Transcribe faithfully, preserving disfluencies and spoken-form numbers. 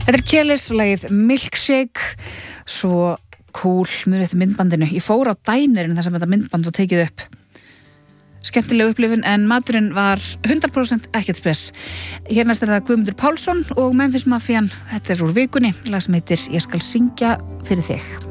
Þetta er Kelis, lagið Milkshake, svo cool, mjög eftir myndbandinu. Ég fór á dænerinn þar sem þetta myndband var tekið upp. Skemmtileg upplifun, en maturinn var hundrað prósent ekkert spes. Hérnast er það Guðmundur Pálsson og Memphis Mafian. Þetta er úr vikunni, lag sem heitir Ég skal syngja fyrir þig.